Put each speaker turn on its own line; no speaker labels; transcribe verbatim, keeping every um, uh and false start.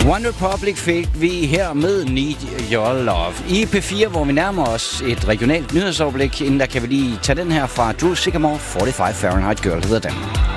One Republic fik vi her med Need Your Love. I P fire, hvor vi nærmer os et regionalt nyhedsoverblik, inden der kan vi lige tage den her fra Drew Sycamore, forty-five Fahrenheit Girl hedder den.